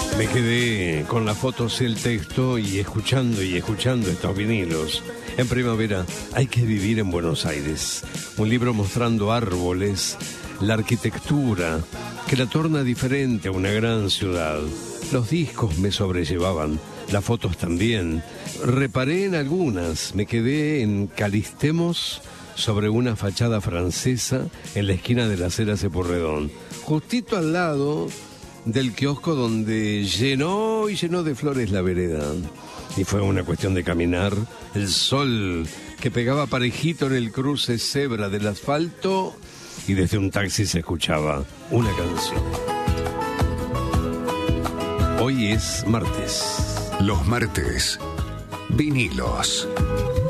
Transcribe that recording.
Me quedé con las fotos y el texto y escuchando estos vinilos. En primavera hay que vivir en Buenos Aires. Un libro mostrando árboles, la arquitectura, que la torna diferente a una gran ciudad. Los discos me sobrellevaban, las fotos también. Reparé en algunas, me quedé en Calistemos sobre una fachada francesa en la esquina de las Heras de Porredón, justito al lado del kiosco donde llenó de flores la vereda. Y fue una cuestión de caminar, el sol que pegaba parejito en el cruce cebra del asfalto y desde un taxi se escuchaba una canción. Hoy es martes. Los martes, vinilos.